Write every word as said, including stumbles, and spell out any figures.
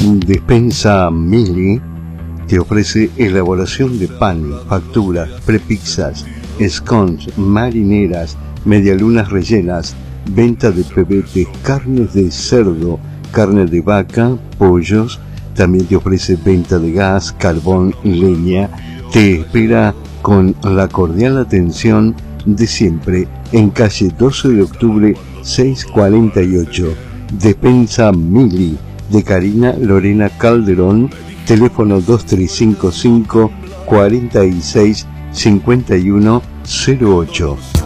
Despensa Mili te ofrece elaboración de pan, facturas, prepizzas, scones, marineras, medialunas rellenas, venta de pebetes, carnes de cerdo, carne de vaca, pollos. También te ofrece venta de gas, carbón y leña. Te espera con la cordial atención de siempre en calle doce de octubre seiscientos cuarenta y ocho. Despensa Mili de Karina Lorena Calderón, teléfono dos tres cinco cinco, cuarenta y seis, cincuenta y uno cero ocho.